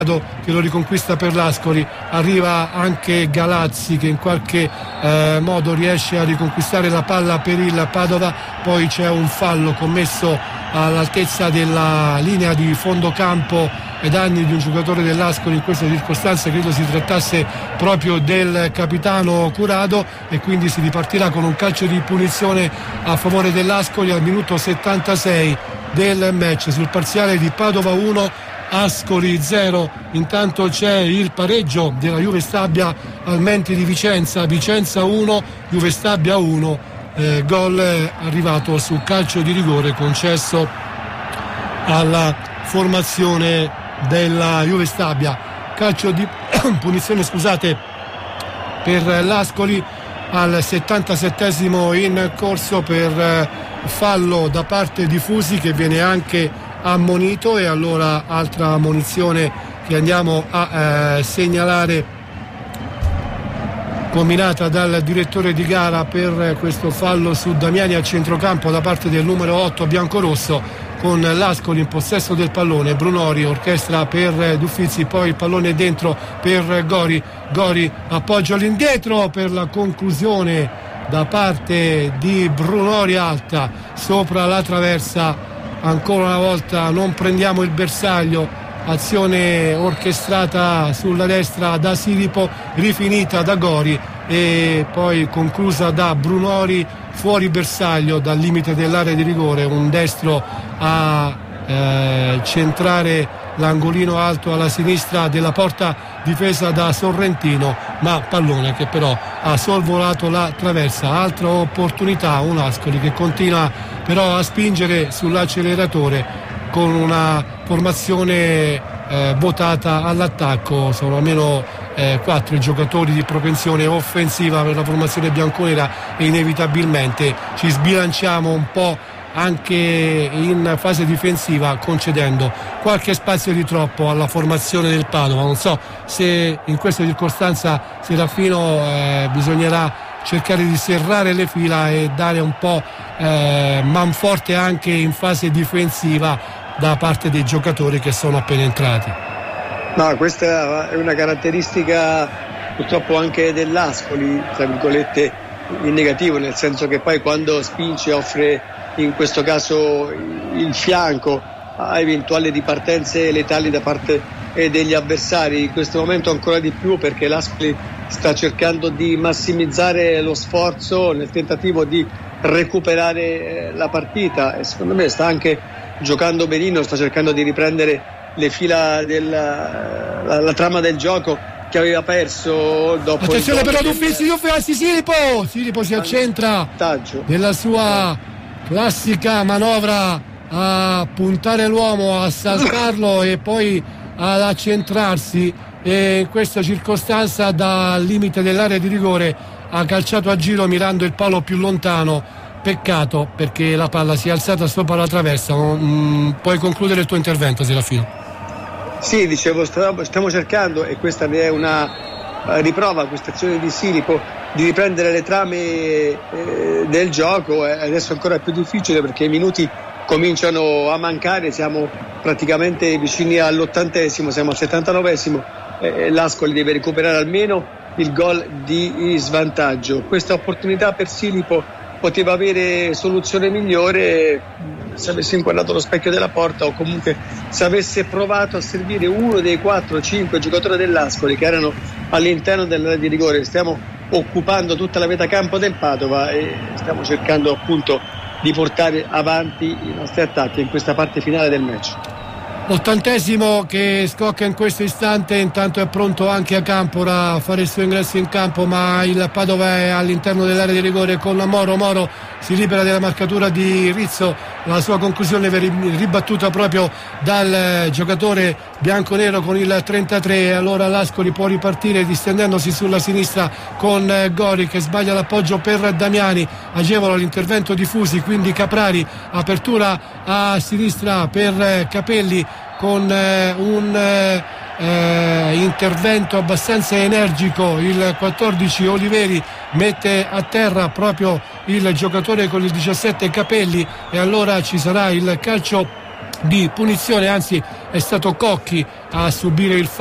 che lo riconquista per l'Ascoli, arriva anche Galazzi che in qualche modo riesce a riconquistare la palla per il Padova, poi c'è un fallo commesso all'altezza della linea di fondo campo ai danni di un giocatore dell'Ascoli. In questa circostanza credo si trattasse proprio del capitano Curado e quindi si ripartirà con un calcio di punizione a favore dell'Ascoli al minuto 76 del match, sul parziale di Padova 1 Ascoli 0. Intanto c'è il pareggio della Juve Stabia al Menti di Vicenza 1, Juve Stabia 1, gol arrivato su calcio di rigore concesso alla formazione della Juve Stabia. Calcio di punizione per l'Ascoli al 77esimo in corso per fallo da parte di Fusi, che viene anche ammonito, e allora altra ammonizione che andiamo a segnalare, combinata dal direttore di gara per questo fallo su Damiani a centrocampo da parte del numero 8 biancorosso, con l'Ascoli in possesso del pallone. Brunori orchestra per Duffizi, poi il pallone dentro per Gori, appoggio all'indietro per la conclusione da parte di Brunori, alta sopra la traversa. Ancora una volta non prendiamo il bersaglio, azione orchestrata sulla destra da Silipo, rifinita da Gori e poi conclusa da Brunori fuori bersaglio dal limite dell'area di rigore, un destro a centrare l'angolino alto alla sinistra della porta difesa da Sorrentino, ma pallone che però ha sorvolato la traversa. Altra opportunità, un Ascoli che continua però a spingere sull'acceleratore con una formazione votata all'attacco. Sono almeno 4 giocatori di propensione offensiva per la formazione bianconera e inevitabilmente ci sbilanciamo un po' anche in fase difensiva, concedendo qualche spazio di troppo alla formazione del Padova. Non so se in questa circostanza, Serafino, bisognerà cercare di serrare le fila e dare un po' manforte anche in fase difensiva da parte dei giocatori che sono appena entrati. No, questa è una caratteristica purtroppo anche dell'Ascoli, tra virgolette in negativo, nel senso che poi quando spinge offre in questo caso il fianco a eventuali ripartenze letali da parte degli avversari. In questo momento ancora di più, perché l'Ascoli sta cercando di massimizzare lo sforzo nel tentativo di recuperare la partita e secondo me sta anche giocando benino, sta cercando di riprendere le fila la trama del gioco che aveva perso dopo. Attenzione però Duffizi, Silipo si accentra nella sua classica manovra a puntare l'uomo, a saltarlo e poi ad accentrarsi, e in questa circostanza dal limite dell'area di rigore ha calciato a giro mirando il palo più lontano. Peccato, perché la palla si è alzata sopra la traversa. Puoi concludere il tuo intervento, Serafino? Sì, dicevo, stiamo cercando, e questa ne è una riprova, questa azione di Silipo, di riprendere le trame del gioco. Adesso è ancora più difficile perché i minuti cominciano a mancare, siamo praticamente vicini all'80esimo, siamo al 79esimo, l'Ascoli deve recuperare almeno il gol di svantaggio. Questa opportunità per Silipo poteva avere soluzione migliore se avesse inquadrato lo specchio della porta, o comunque se avesse provato a servire uno dei 4-5 giocatori dell'Ascoli che erano all'interno dell'area di rigore. Stiamo occupando tutta la metà campo del Padova e stiamo cercando appunto di portare avanti i nostri attacchi in questa parte finale del match. L'80esimo che scocca in questo istante, intanto è pronto anche a Campora a fare il suo ingresso in campo, ma il Padova è all'interno dell'area di rigore con Moro si libera della marcatura di Rizzo, la sua conclusione ribattuta proprio dal giocatore bianconero con il 33. Allora l'Ascoli può ripartire distendendosi sulla sinistra con Gori che sbaglia l'appoggio per Damiani, agevola l'intervento di Fusi, quindi Caprari, apertura a sinistra per Capelli con un intervento abbastanza energico. Il 14 Oliveri mette a terra proprio il giocatore con il 17 Capelli e allora ci sarà il calcio di punizione, anzi è stato Cocchi a subire il